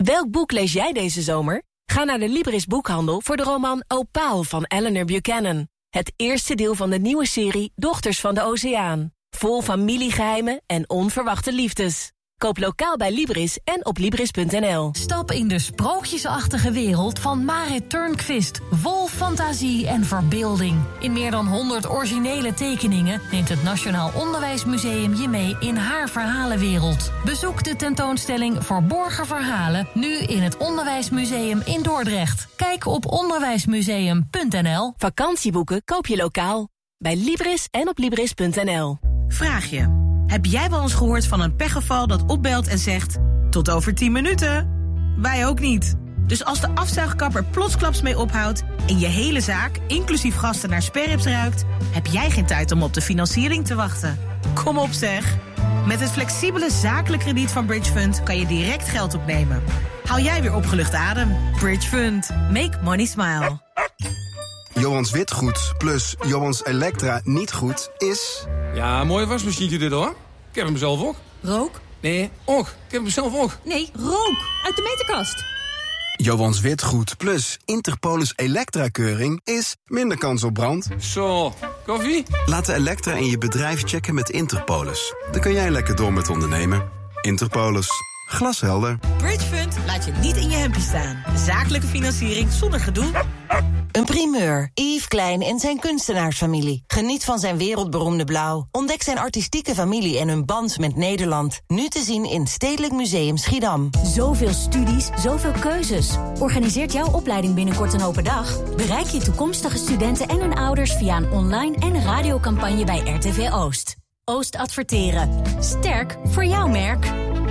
Welk boek lees jij deze zomer? Ga naar de Libris boekhandel voor de roman Opaal van Eleanor Buchanan. Het eerste deel van de nieuwe serie Dochters van de Oceaan. Vol familiegeheimen en onverwachte liefdes. Koop lokaal bij Libris en op Libris.nl. Stap in de sprookjesachtige wereld van Marit Turnquist. Vol fantasie en verbeelding. In meer dan 100 originele tekeningen neemt het Nationaal Onderwijsmuseum je mee in haar verhalenwereld. Bezoek de tentoonstelling Verborgen Verhalen nu in het Onderwijsmuseum in Dordrecht. Kijk op onderwijsmuseum.nl. Vakantieboeken koop je lokaal. Bij Libris en op Libris.nl. Vraag je. Heb jij wel eens gehoord van een pechgeval dat opbelt en zegt... tot over 10 minuten? Wij ook niet. Dus als de afzuigkapper plotsklaps mee ophoudt... en je hele zaak, inclusief gasten, naar sperrips ruikt... heb jij geen tijd om op de financiering te wachten. Kom op zeg. Met het flexibele zakelijk krediet van Bridge Fund... kan je direct geld opnemen. Haal jij weer opgelucht adem. Bridge Fund. Make money smile. Johans Witgoed plus Johans Elektra niet goed is... Ja, mooie wasmachientje dit hoor. Ik heb hem zelf ook. Rook? Nee, ook. Ik heb hem zelf ook. Nee, rook. Uit de meterkast. Johans Witgoed plus Interpolis Elektra-keuring is minder kans op brand. Zo, koffie? Laat de Elektra in je bedrijf checken met Interpolis. Dan kun jij lekker door met ondernemen. Interpolis. Glashelder. Bridge Fund laat je niet in je hempje staan. Zakelijke financiering zonder gedoe. Een primeur. Yves Klein en zijn kunstenaarsfamilie. Geniet van zijn wereldberoemde blauw. Ontdek zijn artistieke familie en hun band met Nederland. Nu te zien in Stedelijk Museum Schiedam. Zoveel studies, zoveel keuzes. Organiseert jouw opleiding binnenkort een open dag? Bereik je toekomstige studenten en hun ouders via een online en radiocampagne bij RTV Oost. Oost adverteren. Sterk voor jouw merk.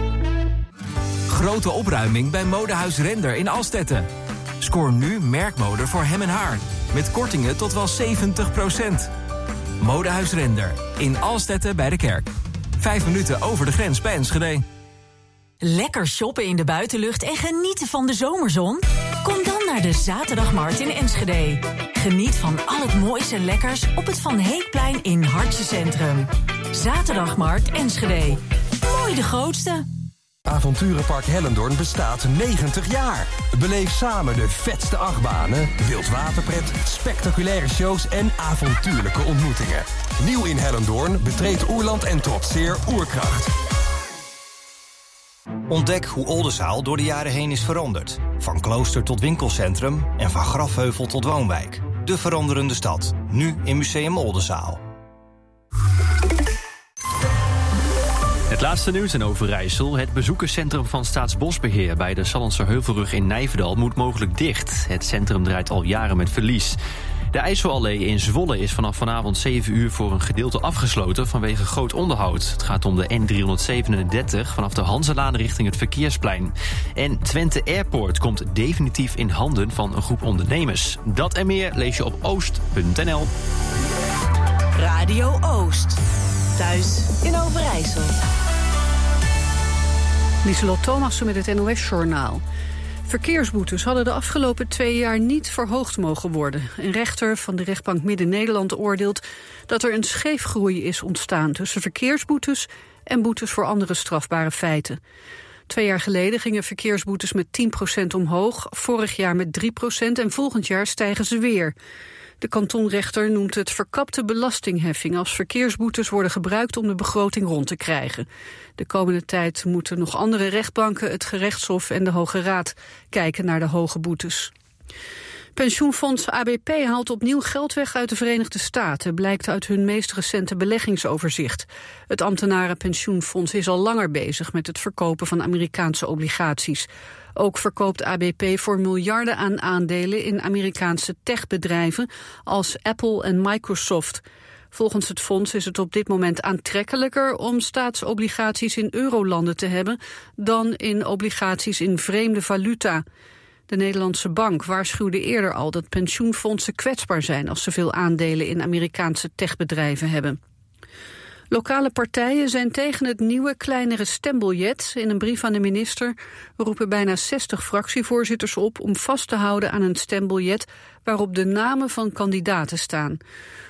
Grote opruiming bij Modehuis Render in Alstetten. Scoor nu merkmode voor hem en haar. Met kortingen tot wel 70%. Modehuis Render in Alstetten bij de Kerk. 5 minuten over de grens bij Enschede. Lekker shoppen in de buitenlucht en genieten van de zomerzon? Kom dan naar de Zaterdagmarkt in Enschede. Geniet van al het moois en lekkers op het Van Heekplein in Hartje Centrum. Zaterdagmarkt Enschede. Mooi de grootste. Avonturenpark Hellendoorn bestaat 90 jaar. Beleef samen de vetste achtbanen, wildwaterpret, spectaculaire shows en avontuurlijke ontmoetingen. Nieuw in Hellendoorn betreedt Oerland en trotseer Oerkracht. Ontdek hoe Oldenzaal door de jaren heen is veranderd. Van klooster tot winkelcentrum en van grafheuvel tot woonwijk. De veranderende stad, nu in Museum Oldenzaal. Het laatste nieuws in Overijssel. Het bezoekerscentrum van Staatsbosbeheer bij de Sallandse Heuvelrug in Nijverdal moet mogelijk dicht. Het centrum draait al jaren met verlies. De IJsselallee in Zwolle is vanaf vanavond 7 uur voor een gedeelte afgesloten vanwege groot onderhoud. Het gaat om de N337 vanaf de Hanzelaan richting het Verkeersplein. En Twente Airport komt definitief in handen van een groep ondernemers. Dat en meer lees je op oost.nl. Radio Oost. Thuis in Overijssel. Lieselot Thomassen met het NOS-journaal. Verkeersboetes hadden de afgelopen 2 jaar niet verhoogd mogen worden. Een rechter van de rechtbank Midden-Nederland oordeelt dat er een scheefgroei is ontstaan tussen verkeersboetes en boetes voor andere strafbare feiten. 2 jaar geleden gingen verkeersboetes met 10% omhoog, vorig jaar met 3% en volgend jaar stijgen ze weer. De kantonrechter noemt het verkapte belastingheffing als verkeersboetes worden gebruikt om de begroting rond te krijgen. De komende tijd moeten nog andere rechtbanken, het gerechtshof en de Hoge Raad kijken naar de hoge boetes. Pensioenfonds ABP haalt opnieuw geld weg uit de Verenigde Staten, blijkt uit hun meest recente beleggingsoverzicht. Het ambtenarenpensioenfonds is al langer bezig met het verkopen van Amerikaanse obligaties. Ook verkoopt ABP voor miljarden aan aandelen in Amerikaanse techbedrijven als Apple en Microsoft. Volgens het fonds is het op dit moment aantrekkelijker om staatsobligaties in eurolanden te hebben dan in obligaties in vreemde valuta. De Nederlandse bank waarschuwde eerder al dat pensioenfondsen kwetsbaar zijn als ze veel aandelen in Amerikaanse techbedrijven hebben. Lokale partijen zijn tegen het nieuwe, kleinere stembiljet. In een brief aan de minister roepen bijna 60 fractievoorzitters op om vast te houden aan een stembiljet waarop de namen van kandidaten staan.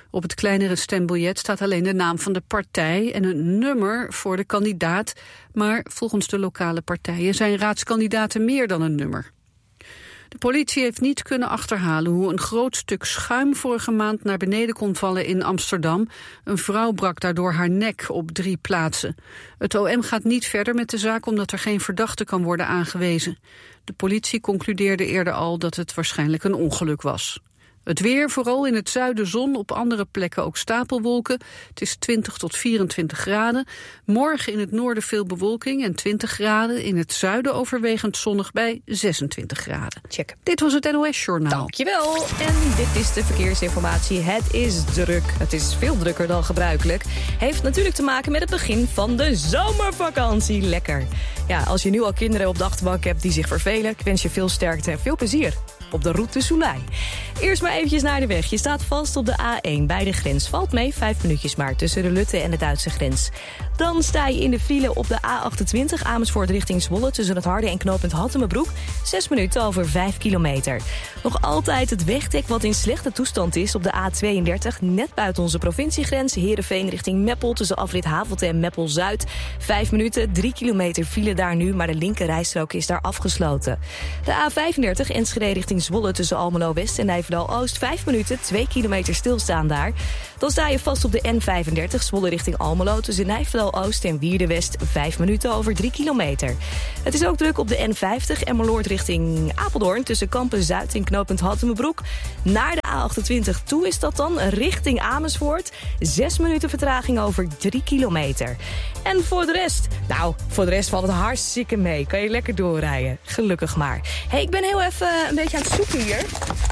Op het kleinere stembiljet staat alleen de naam van de partij en een nummer voor de kandidaat, maar volgens de lokale partijen zijn raadskandidaten meer dan een nummer. De politie heeft niet kunnen achterhalen hoe een groot stuk schuim vorige maand naar beneden kon vallen in Amsterdam. Een vrouw brak daardoor haar nek op 3 plaatsen. Het OM gaat niet verder met de zaak omdat er geen verdachte kan worden aangewezen. De politie concludeerde eerder al dat het waarschijnlijk een ongeluk was. Het weer, vooral in het zuiden zon, op andere plekken ook stapelwolken. Het is 20 tot 24 graden. Morgen in het noorden veel bewolking en 20 graden. In het zuiden overwegend zonnig bij 26 graden. Check. Dit was het NOS Journaal. Dankjewel. En dit is de verkeersinformatie. Het is druk. Het is veel drukker dan gebruikelijk. Heeft natuurlijk te maken met het begin van de zomervakantie. Lekker. Ja, als je nu al kinderen op de achterbank hebt die zich vervelen, ik wens je veel sterkte en veel plezier op de route Soleil. Eerst maar eventjes naar de weg. Je staat vast op de A1 bij de grens. Valt mee, 5 minuutjes maar, tussen de Lutte en de Duitse grens. Dan sta je in de file op de A28 Amersfoort richting Zwolle, tussen het Harde en knooppunt Hattemerbroek. 6 minuten over 5 kilometer. Nog altijd het wegdek wat in slechte toestand is op de A32, net buiten onze provinciegrens. Heerenveen richting Meppel, tussen afrit Havelte en Meppel-Zuid. 5 minuten, 3 kilometer file daar nu, maar de linker rijstrook is daar afgesloten. De A35 Enschede richting Zwolle, tussen Almelo-West en Nijverdal-Oost. 5 minuten, 2 kilometer stilstaan daar. Dan sta je vast op de N35 Zwolle richting Almelo, tussen Nijverdal-Oost en Wierde-West. 5 minuten over 3 kilometer. Het is ook druk op de N50 Emmeloord richting Apeldoorn, tussen Kampen-Zuid en knooppunt Hattemerbroek. Naar de A28 toe is dat dan, richting Amersfoort. 6 minuten vertraging over 3 kilometer. En voor de rest valt het hartstikke mee. Kan je lekker doorrijden. Gelukkig maar. Hey, ik ben heel even een beetje aan het zoeken hier.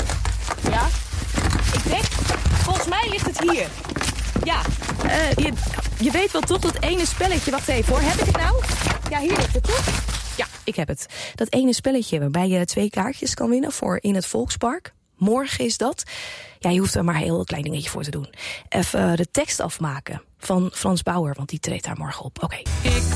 Ja, ik denk, volgens mij ligt het hier. Ja, je weet wel toch, dat ene spelletje. Wacht even hoor, heb ik het nou? Ja, hier ligt het toch? Ja, ik heb het. Dat ene spelletje waarbij je 2 kaartjes kan winnen voor in het Volkspark. Morgen is dat. Ja, je hoeft er maar een heel klein dingetje voor te doen. Even de tekst afmaken van Frans Bauer, want die treedt daar morgen op. Oké.